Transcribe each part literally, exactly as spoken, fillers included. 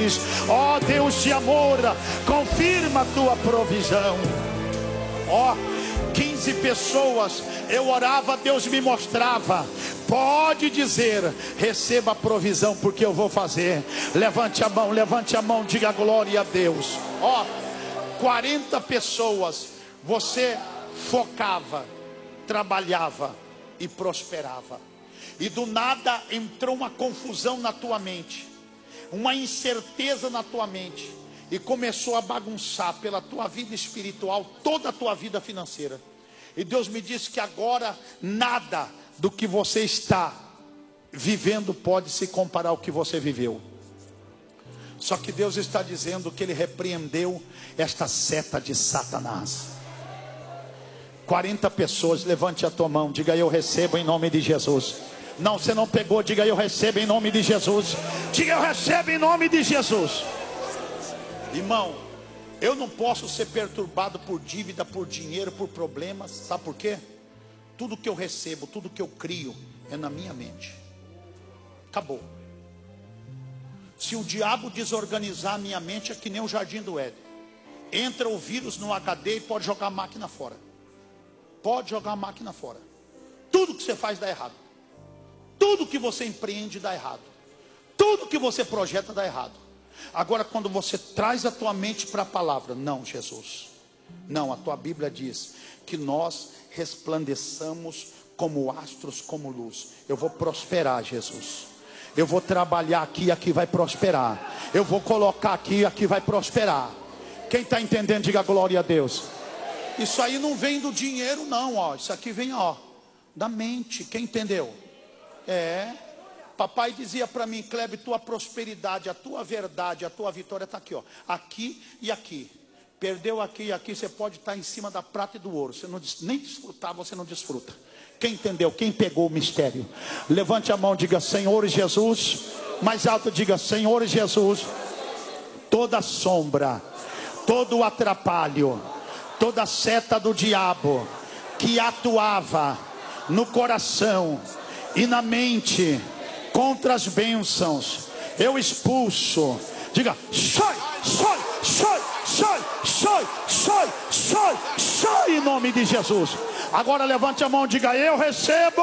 milhares. Ó Deus de amor, confirma a tua provisão. Ó, quinze pessoas, eu orava, Deus me mostrava. Pode dizer: receba a provisão, porque eu vou fazer. Levante a mão, levante a mão, diga glória a Deus. Ó, quarenta pessoas, você focava, trabalhava e prosperava. E do nada entrou uma confusão na tua mente, uma incerteza na tua mente, e começou a bagunçar pela tua vida espiritual toda a tua vida financeira. E Deus me disse que agora nada do que você está vivendo pode se comparar ao que você viveu. Só que Deus está dizendo que Ele repreendeu esta seta de Satanás. quarenta pessoas, levante a tua mão, diga: eu recebo em nome de Jesus. Não, você não pegou, diga: eu recebo em nome de Jesus. Diga: eu recebo em nome de Jesus. Irmão, eu não posso ser perturbado por dívida, por dinheiro, por problemas. Sabe por quê? Tudo que eu recebo, tudo que eu crio é na minha mente. Acabou. Se o diabo desorganizar a minha mente, é que nem o jardim do Éden. Entra o vírus no H D e pode jogar a máquina fora. Pode jogar a máquina fora. Tudo que você faz dá errado. Tudo que você empreende dá errado. Tudo que você projeta dá errado. Agora, quando você traz a tua mente para a palavra: não, Jesus, não, a tua Bíblia diz que nós resplandeçamos como astros, como luz. Eu vou prosperar, Jesus. Eu vou trabalhar aqui, aqui vai prosperar. Eu vou colocar aqui, aqui vai prosperar. Quem está entendendo, diga glória a Deus. Isso aí não vem do dinheiro não, ó. Isso aqui vem, ó, da mente. Quem entendeu? É. Papai dizia para mim: Kleber, tua prosperidade, a tua verdade, a tua vitória está aqui, ó. Aqui e aqui. Perdeu aqui e aqui, você pode estar em cima da prata e do ouro. Você não nem desfrutar, você não desfruta. Quem entendeu? Quem pegou o mistério? Levante a mão, diga: Senhor Jesus. Mais alto, diga: Senhor Jesus. Toda sombra, todo atrapalho, toda seta do diabo que atuava no coração e na mente contra as bênçãos, eu expulso. Diga: sai, sai, sai, sai, sai, sai, sai, sai, em nome de Jesus. Agora levante a mão e diga: eu recebo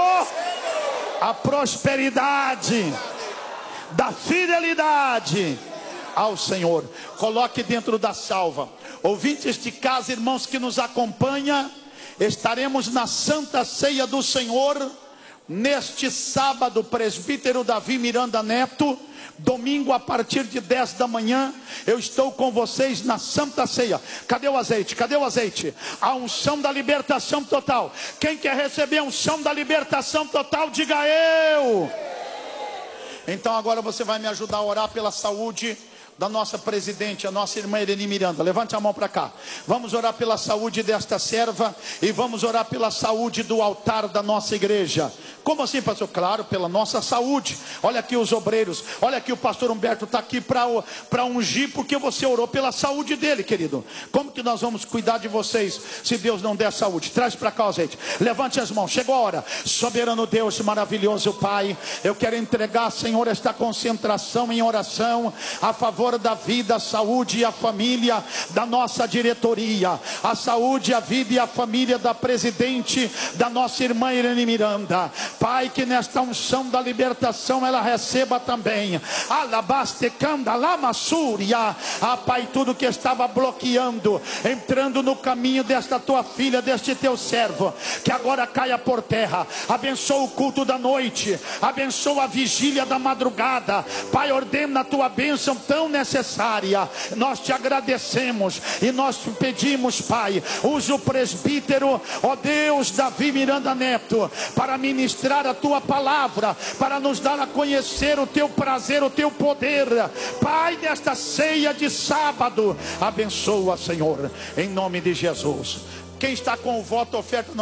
a prosperidade da fidelidade ao Senhor. Coloque dentro da salva. Ouvintes de casa, irmãos que nos acompanham, estaremos na Santa Ceia do Senhor neste sábado, presbítero Davi Miranda Neto. Domingo a partir de dez da manhã, eu estou com vocês na Santa Ceia. Cadê o azeite? Cadê o azeite? A unção da libertação total. Quem quer receber a unção da libertação total, diga: eu. Então agora você vai me ajudar a orar pela saúde da nossa presidente, a nossa irmã Irene Miranda. Levante a mão para cá. Vamos orar pela saúde desta serva e vamos orar pela saúde do altar da nossa igreja. Como assim, pastor? Claro, pela nossa saúde. Olha aqui os obreiros, olha aqui o pastor Humberto está aqui para ungir, porque você orou pela saúde dele, querido. Como que nós vamos cuidar de vocês se Deus não der saúde? Traz para cá o azeite. Levante as mãos, chegou a hora. Soberano Deus, maravilhoso Pai, eu quero entregar, Senhor, esta concentração em oração a favor da vida, a saúde e a família da nossa diretoria, a saúde, a vida e a família da presidente, da nossa irmã Irene Miranda. Pai, que nesta unção da libertação ela receba também. Alabastecanda lamassúria. Ah, Pai, tudo que estava bloqueando, entrando no caminho desta tua filha, deste teu servo, que agora caia por terra. Abençoa o culto da noite, abençoa a vigília da madrugada. Pai, ordena a tua bênção tão necessária. Nós te agradecemos e nós te pedimos, Pai, usa o presbítero, ó Deus, Davi Miranda Neto, para ministrar a tua palavra, para nos dar a conhecer o teu prazer, o teu poder. Pai, nesta ceia de sábado, abençoa, Senhor, em nome de Jesus. Quem está com o voto, oferta